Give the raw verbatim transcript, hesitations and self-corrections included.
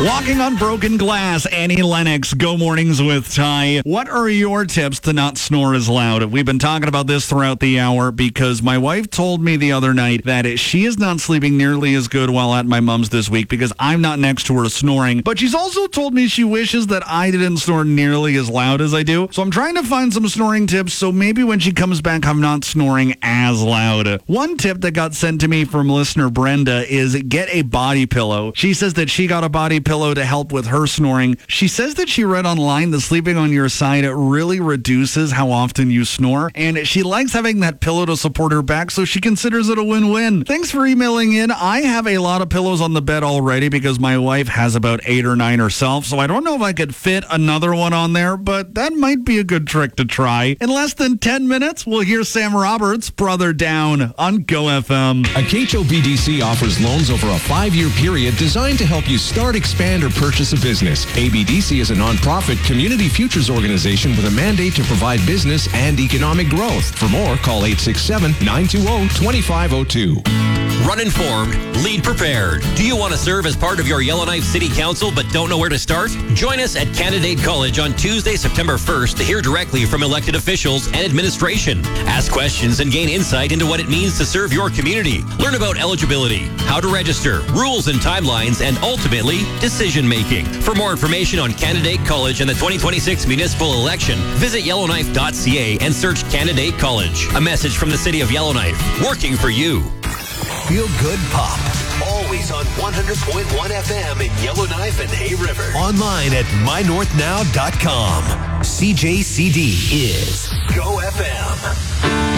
Walking on broken glass, Annie Lennox, Go Mornings with Ty. What are your tips to not snore as loud? We've been talking about this throughout the hour because my wife told me the other night that she is not sleeping nearly as good while at my mom's this week because I'm not next to her snoring. But she's also told me she wishes that I didn't snore nearly as loud as I do. So I'm trying to find some snoring tips so maybe when she comes back, I'm not snoring as loud. One tip that got sent to me from listener Brenda is get a body pillow. She says that she got a body pillow to help with her snoring. She says that she read online that sleeping on your side really reduces how often you snore, and she likes having that pillow to support her back, so she considers it a win-win. Thanks for emailing in. I have a lot of pillows on the bed already because my wife has about eight or nine herself, so I don't know if I could fit another one on there, but that might be a good trick to try. In less than ten minutes, we'll hear Sam Roberts' Brother Down on Go F M. A K H O B D C offers loans over a five-year period designed to help you start, expand, or purchase a business. A B D C is a nonprofit community futures organization with a mandate to provide business and economic growth. For more, call eight six seven, nine two zero, two five zero two. Run informed, lead prepared. Do you want to serve as part of your Yellowknife City Council but don't know where to start? Join us at Candidate College on Tuesday, September first to hear directly from elected officials and administration. Ask questions and gain insight into what it means to serve your community. Learn about eligibility, how to register, rules and timelines, and ultimately, decision making. For more information on Candidate College and the twenty twenty-six municipal election, visit yellowknife dot c a and search Candidate College. A message from the city of Yellowknife, working for you. Feel good pop. Always on one hundred point one F M in Yellowknife and Hay River. Online at my north now dot com. C J C D is Go F M.